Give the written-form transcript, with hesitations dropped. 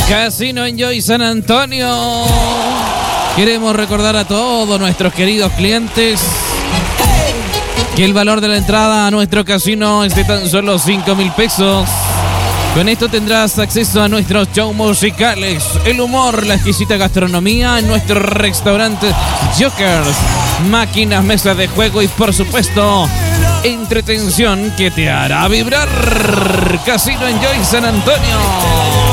Casino Enjoy San Antonio. Queremos recordar a todos nuestros queridos clientes que el valor de la entrada a nuestro casino es de tan solo 5,000 pesos. Con esto tendrás acceso a nuestros shows musicales, el humor, la exquisita gastronomía en nuestro restaurante Jokers, máquinas, mesas de juego y, por supuesto, entretención que te hará vibrar. Casino Enjoy San Antonio.